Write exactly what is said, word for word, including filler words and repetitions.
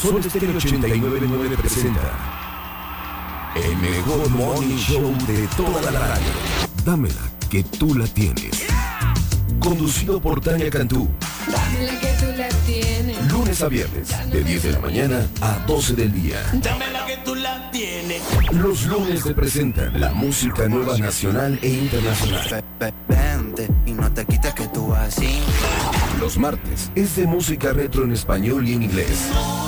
Sol Estéreo ochenta y nueve punto nueve presenta el mejor morning show de toda la radio. Dámela que tú la tienes. Conducido por Tania Cantú. Dámela que tú la tienes. Lunes a viernes, de diez de la mañana a doce del día. Dámela que tú la tienes. Los lunes te presentan la música nueva nacional e internacional. Vente y no te quites que tú así. Los martes es de música retro en español y en inglés.